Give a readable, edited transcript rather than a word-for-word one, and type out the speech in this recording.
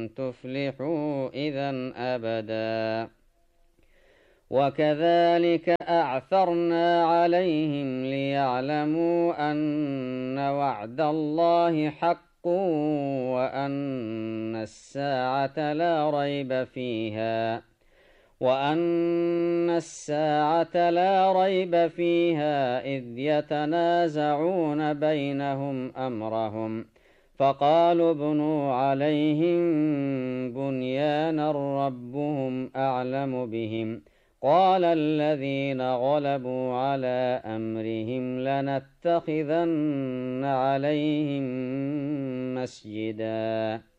تفلحوا إذا أبدا. وكذلك أعثرنا عليهم ليعلموا أن وعد الله حق وأن الساعة لا ريب فيها إذ يتنازعون بينهم أمرهم فقالوا ابنوا عليهم بنيانا ربهم أعلم بهم قال الذين غلبوا على أمرهم لنتخذن عليهم مسجدا